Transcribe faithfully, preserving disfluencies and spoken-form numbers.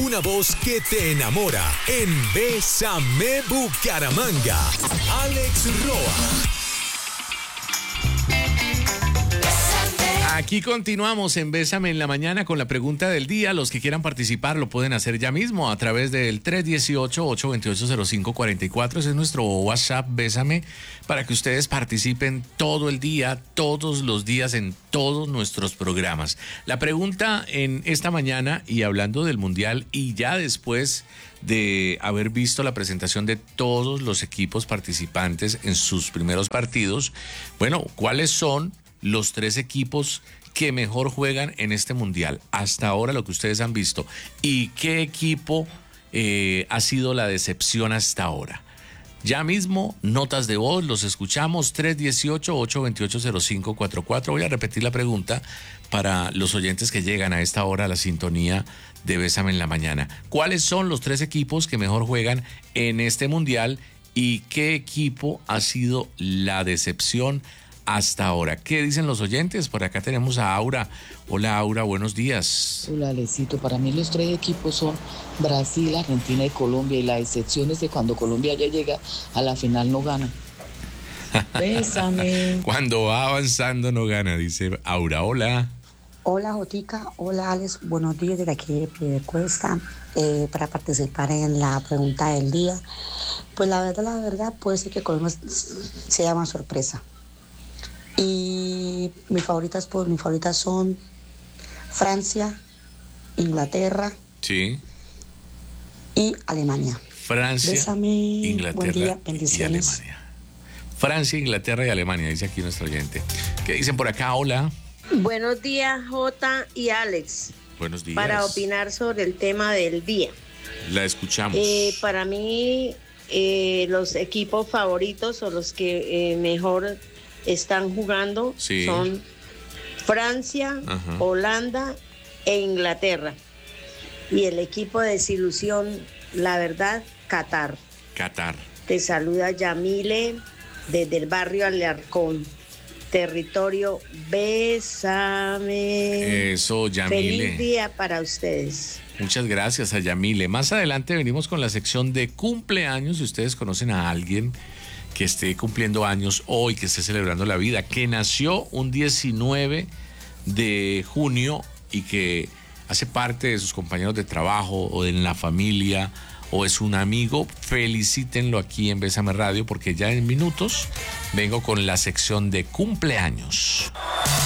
una voz que te enamora en Bésame Bucaramanga. Alex Roa. Aquí continuamos en Bésame en la Mañana con la pregunta del día. Los que quieran participar lo pueden hacer ya mismo a través del tres uno ocho, ocho dos ocho, cero cinco cuatro cuatro. Ese es nuestro WhatsApp Bésame, para que ustedes participen todo el día, todos los días, en todos nuestros programas. La pregunta en esta mañana, y hablando del Mundial, y ya después de haber visto la presentación de todos los equipos participantes en sus primeros partidos, bueno, ¿cuáles son los tres equipos que mejor juegan en este Mundial hasta ahora, lo que ustedes han visto? ¿Y qué equipo eh, ha sido la decepción hasta ahora? Ya mismo, notas de voz, los escuchamos, tres uno ocho, ocho dos ocho, cero cinco cuatro cuatro. Voy a repetir la pregunta para los oyentes que llegan a esta hora a la sintonía de Bésame en la Mañana. ¿Cuáles son los tres equipos que mejor juegan en este Mundial y qué equipo ha sido la decepción hasta ahora? ¿Qué dicen los oyentes? Por acá tenemos a Aura. Hola, Aura, buenos días. Hola, Alecito. Para mí los tres equipos son Brasil, Argentina y Colombia, y la excepción es que cuando Colombia ya llega a la final no gana. Bésame. Cuando va avanzando no gana, dice Aura. Hola. Hola, Jotica. Hola, Alex. Buenos días desde aquí de Piedecuesta, eh, para participar en la pregunta del día. Pues la verdad, la verdad, puede ser que Colombia se llama sorpresa. Y mis favoritas, pues mis favoritas son Francia, Inglaterra, sí, y Alemania. Francia, Bésame, Inglaterra buen día, y bendiciones. Alemania. Francia, Inglaterra y Alemania, dice aquí nuestro oyente. ¿Qué dicen por acá? Hola. Buenos días, Jota y Alex. Buenos días. Para opinar sobre el tema del día. La escuchamos. Eh, para mí, eh, los equipos favoritos o los que eh, mejor están jugando, sí, son Francia, ajá, Holanda e Inglaterra. Y el equipo de desilusión, la verdad, Qatar. Qatar. Te saluda Yamile desde el barrio Alarcón, territorio Bésame. Eso, Yamile. Feliz día para ustedes. Muchas gracias a Yamile. Más adelante venimos con la sección de cumpleaños. Si ustedes conocen a alguien que esté cumpliendo años hoy, que esté celebrando la vida, que nació un diecinueve de junio y que hace parte de sus compañeros de trabajo o de la familia o es un amigo, felicítenlo aquí en Bésame Radio, porque ya en minutos vengo con la sección de cumpleaños.